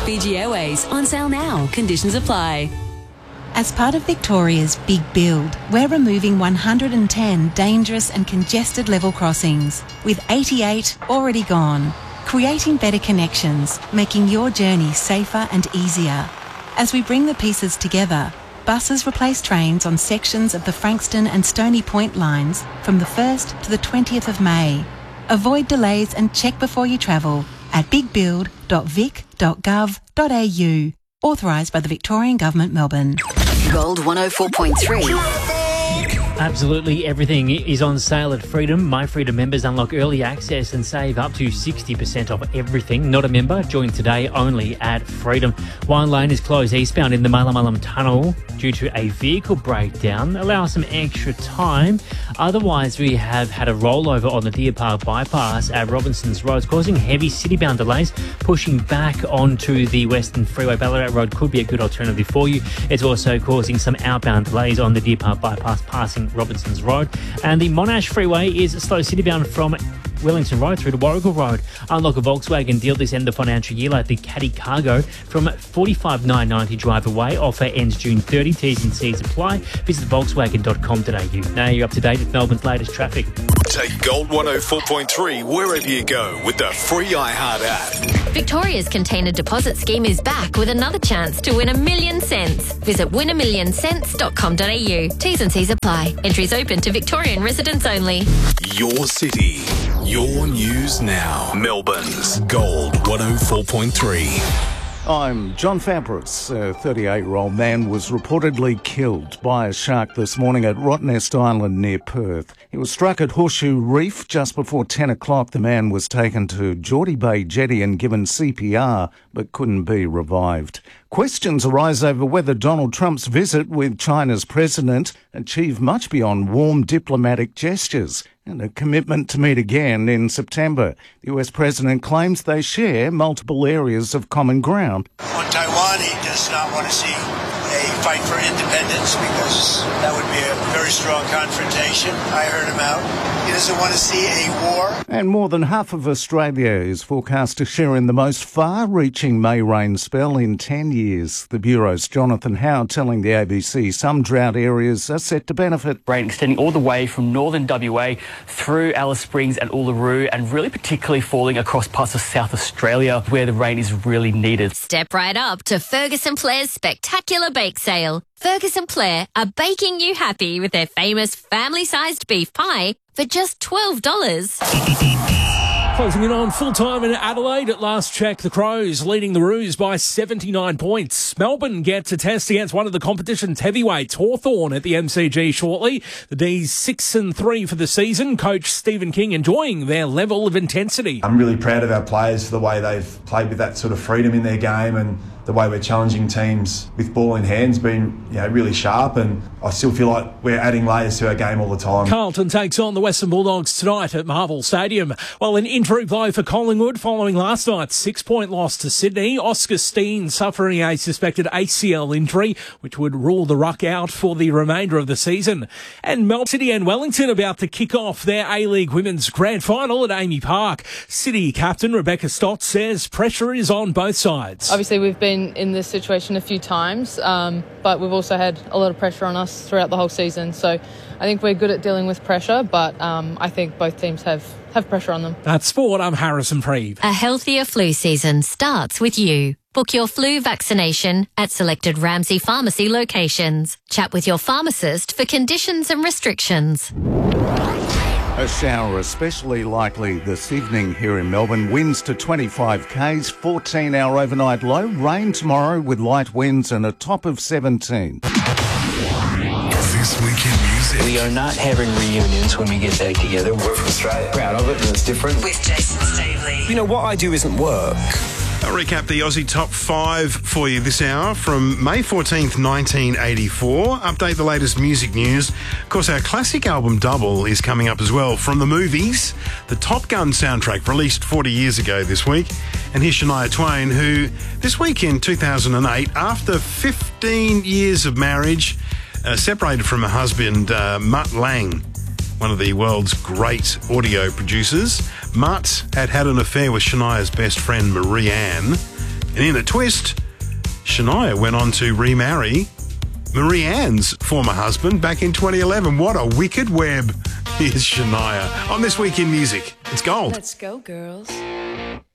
Fiji Airways, on sale now. Conditions apply. As part of Victoria's Big Build, we're removing 110 dangerous and congested level crossings, with 88 already gone, creating better connections, making your journey safer and easier. As we bring the pieces together, buses replace trains on sections of the Frankston and Stony Point lines from the 1st to the 20th of May. Avoid delays and check before you travel at bigbuild.vic.gov.au. Authorised by the Victorian Government, Melbourne. Gold 104.3. Absolutely everything is on sale at Freedom. My Freedom members unlock early access and save up to 60% off everything. Not a member? Join today only at Freedom. Wine Lane is closed eastbound in the Mullamallam Tunnel due to a vehicle breakdown. Allow some extra time. Otherwise, we have had a rollover on the Deer Park bypass at Robinson's Road, causing heavy city-bound delays, pushing back onto the Western Freeway. Ballarat Road could be a good alternative for you. It's also causing some outbound delays on the Deer Park bypass passing Robinson's Road. And the Monash Freeway is slow city-bound from Wellington Road through to Warrigal Road. Unlock a Volkswagen deal this end of financial year like the Caddy Cargo from $45,990 drive away. Offer ends June 30. T's and C's apply. Visit volkswagen.com.au. Now you're up to date with Melbourne's latest traffic. Take Gold 104.3 wherever you go with the free iHeart app. Victoria's container deposit scheme is back with another chance to win $1 million cents. Visit winamillion.cents.com.au. T's and C's apply. Entries open to Victorian residents only. Your city, your news now. Melbourne's Gold 104.3. I'm John Fabris. A 38-year-old man was reportedly killed by a shark this morning at Rottnest Island near Perth. He was struck at Horseshoe Reef just before 10 o'clock. The man was taken to Geordie Bay Jetty and given CPR, but couldn't be revived. Questions arise over whether Donald Trump's visit with China's president achieved much beyond warm diplomatic gestures and a commitment to meet again in September. The US president claims they share multiple areas of common ground. On Taiwan, he does not want to see a fight for independence because that would be a very strong confrontation. I heard him out. He doesn't want to see a war. And more than half of Australia is forecast to share in the most far-reaching May rain spell in 10 years. The Bureau's Jonathan Howe telling the ABC some drought areas are set to benefit. Rain extending all the way from northern WA through Alice Springs and Uluru, and really particularly falling across parts of South Australia where the rain is really needed. Step right up to Ferguson Blair's spectacular bake sale. Ferguson Blair are baking you happy with their famous family-sized beef pie for just $12. Closing in on full-time in Adelaide at last check. The Crows leading the Roos by 79 points. Melbourne gets a test against one of the competition's heavyweights, Hawthorn, at the MCG shortly. The D's 6-3 for the season. Coach Stephen King enjoying their level of intensity. I'm really proud of our players for the way they've played with that sort of freedom in their game, and the way we're challenging teams with ball in hand's been really sharp, and I still feel like we're adding layers to our game all the time. Carlton takes on the Western Bulldogs tonight at Marvel Stadium. While an injury blow for Collingwood following last night's 6-point loss to Sydney. Oscar Steen suffering a suspected ACL injury, which would rule the ruck out for the remainder of the season. And Melbourne City and Wellington about to kick off their A-League Women's Grand Final at Amy Park. City captain Rebecca Stott says pressure is on both sides. Obviously, we've been in this situation a few times, but we've also had a lot of pressure on us throughout the whole season. So I think we're good at dealing with pressure, but I think both teams have pressure on them. That's sport. I'm Harrison Preeve. A healthier flu season starts with you. Book your flu vaccination at selected Ramsay Pharmacy locations. Chat with your pharmacist for conditions and restrictions. A shower especially likely this evening here in Melbourne. Winds to 25 k's, 14-hour overnight low. Rain tomorrow with light winds and a top of 17. This weekend music. We are not having reunions when we get back together. We're from Australia. Proud of it, and it's different. With Jason Stavely. You know, what I do isn't work. I'll recap the Aussie Top 5 for you this hour from May 14th, 1984. Update the latest music news. Of course, our classic album Double is coming up as well. From the movies, the Top Gun soundtrack released 40 years ago this week. And here's Shania Twain, who this week in 2008, after 15 years of marriage, separated from her husband, Mutt Lange, one of the world's great audio producers. Mutt had an affair with Shania's best friend, Marie Ann. And in a twist, Shania went on to remarry Marie Anne's former husband back in 2011. What a wicked web. Here's Shania on This Week in Music. It's gold. Let's go, girls.